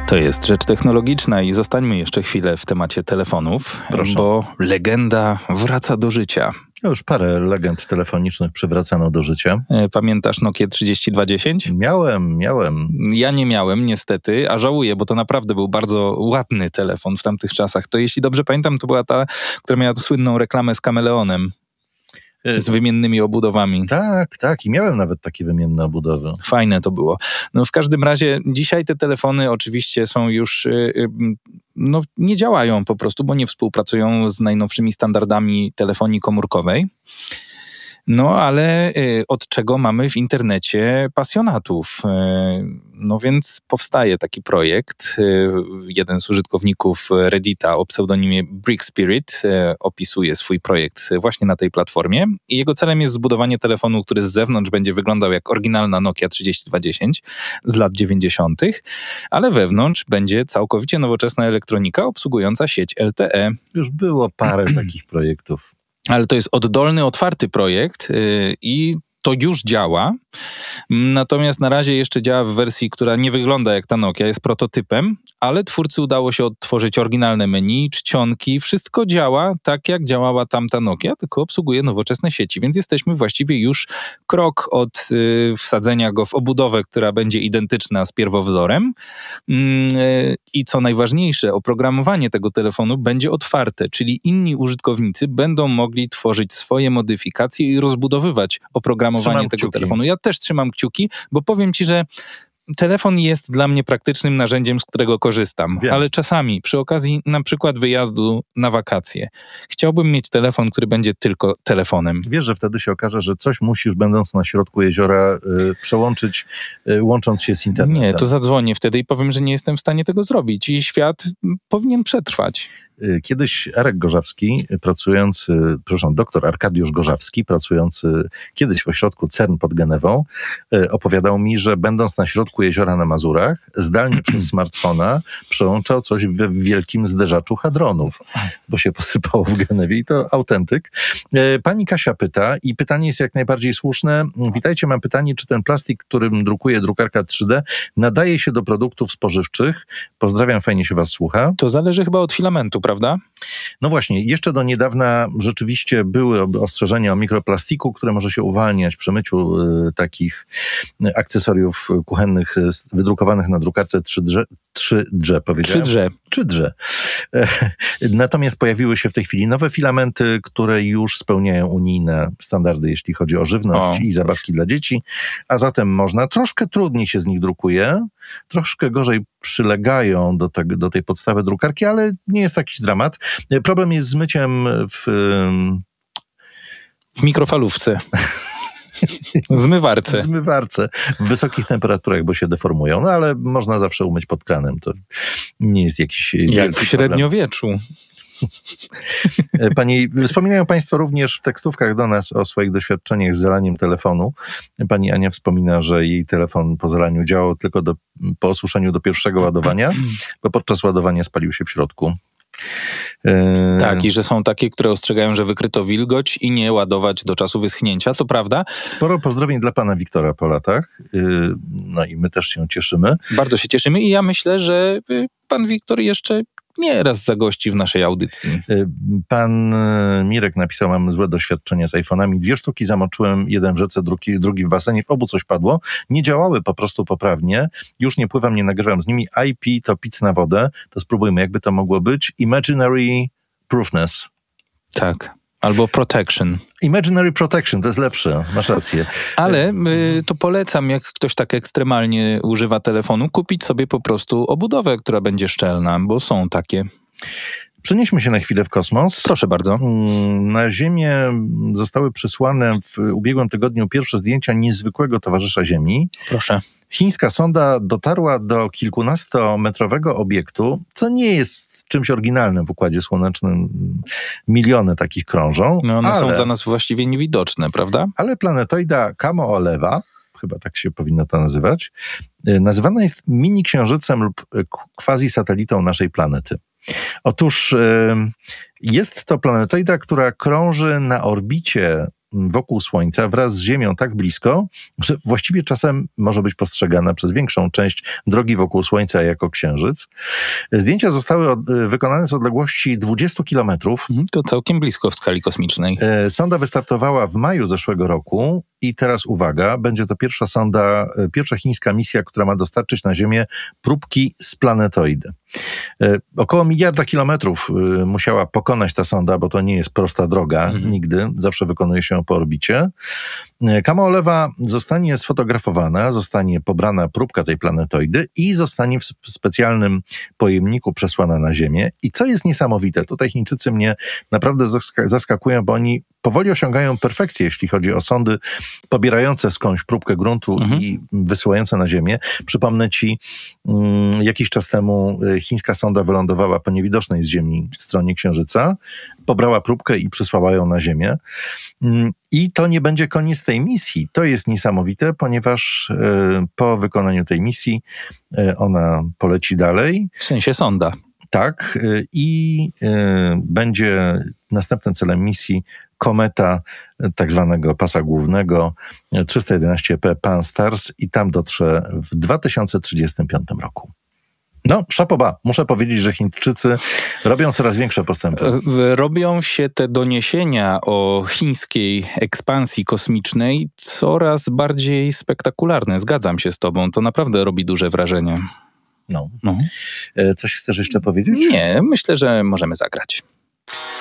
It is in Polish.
To jest rzecz technologiczna i zostańmy jeszcze chwilę w temacie telefonów, Proszę. bo legenda wraca do życia. Już parę legend telefonicznych przywracano do życia. Pamiętasz Nokię 3210? Miałem. Ja nie miałem niestety, a żałuję, bo to naprawdę był bardzo ładny telefon w tamtych czasach. To jeśli dobrze pamiętam, to była ta, która miała słynną reklamę z kameleonem. Z wymiennymi obudowami. Tak. I miałem nawet takie wymienne obudowy. Fajne to było. No w każdym razie dzisiaj te telefony oczywiście są już... nie działają po prostu, bo nie współpracują z najnowszymi standardami telefonii komórkowej. No ale od czego mamy w internecie pasjonatów? No więc powstaje taki projekt. Jeden z użytkowników Reddita o pseudonimie Brick Spirit opisuje swój projekt właśnie na tej platformie i jego celem jest zbudowanie telefonu, który z zewnątrz będzie wyglądał jak oryginalna Nokia 3210 z lat 90., ale wewnątrz będzie całkowicie nowoczesna elektronika obsługująca sieć LTE. Już było parę takich projektów. Ale to jest oddolny, otwarty projekt i to już działa. Natomiast na razie jeszcze działa w wersji, która nie wygląda jak ta Nokia, jest prototypem, ale twórcy udało się odtworzyć oryginalne menu, czcionki, wszystko działa tak jak działała tamta Nokia, tylko obsługuje nowoczesne sieci, więc jesteśmy właściwie już krok od wsadzenia go w obudowę, która będzie identyczna z pierwowzorem. I co najważniejsze, oprogramowanie tego telefonu będzie otwarte, czyli inni użytkownicy będą mogli tworzyć swoje modyfikacje i rozbudowywać oprogramowanie tego telefonu. Ja też trzymam kciuki, bo powiem ci, że telefon jest dla mnie praktycznym narzędziem, z którego korzystam, ale czasami przy okazji na przykład wyjazdu na wakacje chciałbym mieć telefon, który będzie tylko telefonem. Wiesz, że wtedy się okaże, że coś musisz, będąc na środku jeziora, przełączyć, łącząc się z internetem. Nie, to zadzwonię wtedy i powiem, że nie jestem w stanie tego zrobić i świat powinien przetrwać. Kiedyś Arek Gorzawski, doktor Arkadiusz Gorzawski, pracujący kiedyś w ośrodku CERN pod Genewą, opowiadał mi, że będąc na środku jeziora na Mazurach, zdalnie przez smartfona przełączał coś w wielkim zderzaczu hadronów, bo się posypało w Genewie i to autentyk. Pani Kasia pyta i pytanie jest jak najbardziej słuszne. Witajcie, mam pytanie, czy ten plastik, którym drukuje drukarka 3D, nadaje się do produktów spożywczych? Pozdrawiam, fajnie się was słucha. To zależy chyba od filamentu, prawda? No właśnie, jeszcze do niedawna rzeczywiście były ostrzeżenia o mikroplastiku, które może się uwalniać przy myciu takich akcesoriów kuchennych wydrukowanych na drukarce 3D, powiedziałem? 3D. Natomiast pojawiły się w tej chwili nowe filamenty, które już spełniają unijne standardy, jeśli chodzi o żywność i zabawki dla dzieci, a zatem można, troszkę trudniej się z nich drukuje, troszkę gorzej przylegają do tej podstawy drukarki, ale nie jest jakiś dramat. Problem jest z myciem w mikrofalówce. Zmywarce w wysokich temperaturach, bo się deformują, no ale można zawsze umyć pod kranem. To nie jest jakiś jak w średniowieczu. Wspominają państwo również w tekstówkach do nas o swoich doświadczeniach z zalaniem telefonu. Pani Ania wspomina, że jej telefon po zalaniu działał tylko po osuszeniu do pierwszego ładowania, bo podczas ładowania spalił się w środku. Tak, i że są takie, które ostrzegają, że wykryto wilgoć i nie ładować do czasu wyschnięcia, co prawda. Sporo pozdrowień dla pana Wiktora po latach. No i my też się cieszymy. Bardzo się cieszymy i ja myślę, że pan Wiktor jeszcze nie raz zagości w naszej audycji. Pan Mirek napisał, mam złe doświadczenie z iPhone'ami. 2 sztuki zamoczyłem, jeden w rzece, drugi w basenie. W obu coś padło. Nie działały po prostu poprawnie. Już nie pływam, nie nagrywam z nimi. IP to pic na wodę. To spróbujmy, jakby to mogło być. Imaginary proofness. Tak. Albo protection. Imaginary protection, to jest lepsze, masz rację. Ale to polecam, jak ktoś tak ekstremalnie używa telefonu, kupić sobie po prostu obudowę, która będzie szczelna, bo są takie. Przenieśmy się na chwilę w kosmos. Proszę bardzo. Na Ziemię zostały przysłane w ubiegłym tygodniu pierwsze zdjęcia niezwykłego towarzysza Ziemi. Proszę. Chińska sonda dotarła do kilkunastometrowego obiektu, co nie jest czymś oryginalnym w Układzie Słonecznym. Miliony takich krążą. No one są dla nas właściwie niewidoczne, prawda? Ale planetoida Kamo-Olewa, chyba tak się powinno to nazywać, nazywana jest mini-księżycem lub quasi-satelitą naszej planety. Otóż jest to planetoida, która krąży na orbicie wokół Słońca wraz z Ziemią tak blisko, że właściwie czasem może być postrzegana przez większą część drogi wokół Słońca jako Księżyc. Zdjęcia zostały wykonane z odległości 20 kilometrów. To całkiem blisko w skali kosmicznej. Sonda wystartowała w maju zeszłego roku i teraz uwaga, będzie to pierwsza chińska misja, która ma dostarczyć na Ziemię próbki z planetoidy. Około 1 miliarda kilometrów musiała pokonać ta sonda, bo to nie jest prosta droga, nigdy, zawsze wykonuje się ją po orbicie. Kamolewa zostanie sfotografowana, zostanie pobrana próbka tej planetoidy i zostanie w specjalnym pojemniku przesłana na Ziemię. I co jest niesamowite, tutaj Chińczycy mnie naprawdę zaskakują, bo oni powoli osiągają perfekcję, jeśli chodzi o sondy pobierające skądś próbkę gruntu i wysyłające na Ziemię. Przypomnę ci, jakiś czas temu chińska sonda wylądowała po niewidocznej z Ziemi stronie Księżyca, pobrała próbkę i przysłała ją na Ziemię. I to nie będzie koniec tej misji. To jest niesamowite, ponieważ po wykonaniu tej misji ona poleci dalej. W sensie sonda. Tak. I będzie następnym celem misji kometa tak zwanego pasa głównego 311P Pan-STARRS i tam dotrze w 2035 roku. No, szapoba. Muszę powiedzieć, że Chińczycy robią coraz większe postępy. Robią się te doniesienia o chińskiej ekspansji kosmicznej coraz bardziej spektakularne. Zgadzam się z tobą. To naprawdę robi duże wrażenie. No. Coś chcesz jeszcze powiedzieć? Nie, myślę, że możemy zagrać.